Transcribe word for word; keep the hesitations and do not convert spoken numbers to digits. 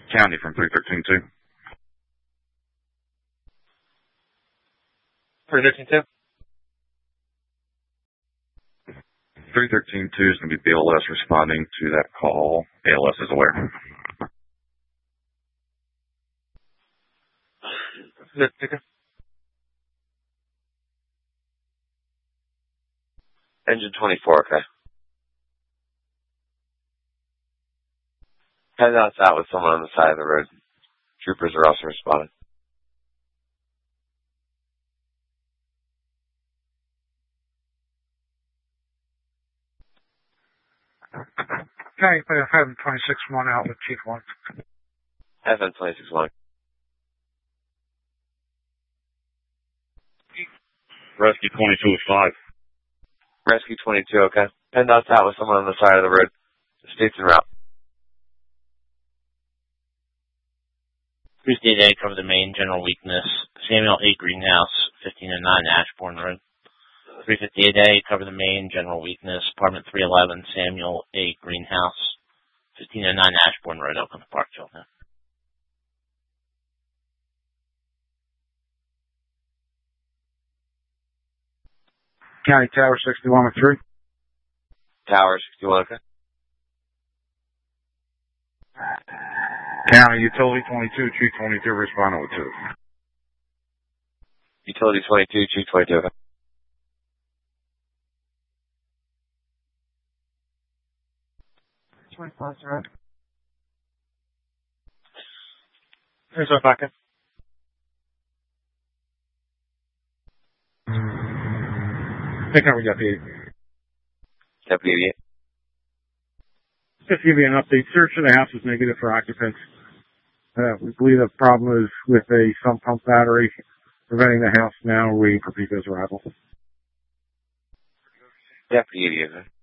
County from three thirteen two. three thirteen two? three thirteen two is going to be B L S responding to that call. A L S is aware. Engine twenty-four, okay. Head outs out with someone on the side of the road. Troopers are also responding. Okay, F M twenty-six one out with Chief one. F M twenty-six one. Rescue twenty-two is five. Rescue twenty-two, okay. Head outs out with someone on the side of the road. States en route. Tuesday day, cover the main, general weakness. Samuel A. Greenhouse, fifteen oh nine Ashbourne Road. three fifty a day, cover the main, general weakness. Apartment three eleven, Samuel A. Greenhouse, fifteen oh nine Ashbourne Road, Oakland Park, Chilton. County Tower sixty-one with three. Tower sixty-one, okay. County Utility twenty-two, Chief twenty-two responding with two. Utility twenty-two, Chief twenty-two, okay. twenty-five, right. Here's our backup. Pick up with Deputy. Deputy eighty-eight. Just to give you an update, search of the house is negative for occupants. Uh, we believe the problem is with a sump pump battery preventing the house now. We're waiting for Pico's arrival. Deputy eighty-eight, okay.